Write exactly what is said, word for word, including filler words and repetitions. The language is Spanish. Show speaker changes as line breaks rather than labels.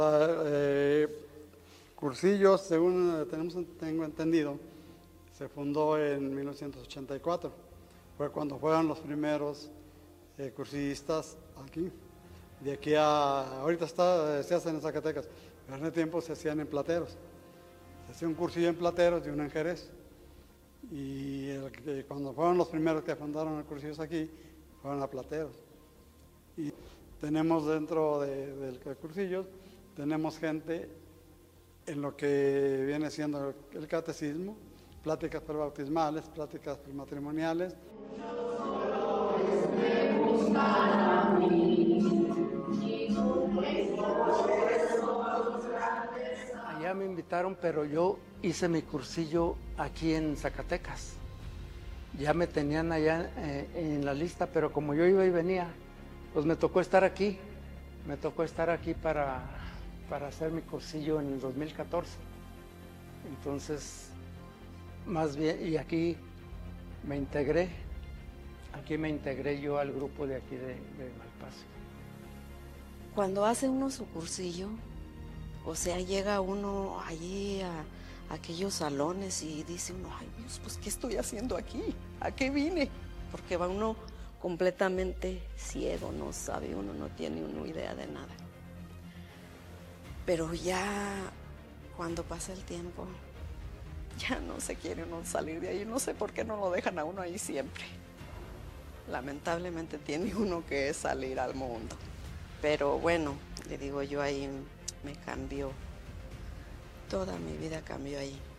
Eh, Cursillos, según tenemos, tengo entendido, se fundó en mil novecientos ochenta y cuatro. Fue cuando fueron los primeros eh, cursillistas aquí. De aquí a ahorita está, se hacen en Zacatecas, pero en ese tiempo se hacían en Plateros. Se hacía un cursillo en Plateros y uno en Jerez. Y el que, cuando fueron los primeros que fundaron el cursillos aquí, fueron a Plateros. Y tenemos dentro de, del de cursillos, tenemos gente en lo que viene siendo el catecismo, pláticas prebautismales, pláticas prematrimoniales.
Allá me invitaron, pero yo hice mi cursillo aquí en Zacatecas. Ya me tenían allá eh, en la lista, pero como yo iba y venía, pues me tocó estar aquí. Me tocó estar aquí para, para hacer mi cursillo en el dos mil catorce. Entonces, más bien, y aquí me integré. Aquí me integré yo al grupo de aquí de, de Malpaso.
Cuando hace uno su cursillo, o sea, llega uno allí a, a aquellos salones y dice uno, ay Dios, pues ¿qué estoy haciendo aquí? ¿A qué vine? Porque va uno completamente ciego, no sabe uno, no tiene una idea de nada. Pero ya cuando pasa el tiempo, ya no se quiere uno salir de ahí, no sé por qué no lo dejan a uno ahí siempre. Lamentablemente tiene uno que salir al mundo. Pero bueno, le digo yo ahí me cambió, toda mi vida cambió ahí.